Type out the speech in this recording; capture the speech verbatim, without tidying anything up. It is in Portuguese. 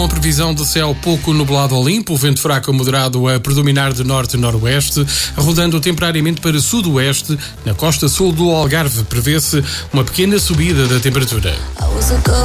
com previsão de céu pouco nublado ou limpo, o vento fraco a moderado a predominar de norte e noroeste, rodando temporariamente para sudoeste. Na costa sul do Algarve prevê-se uma pequena subida da temperatura.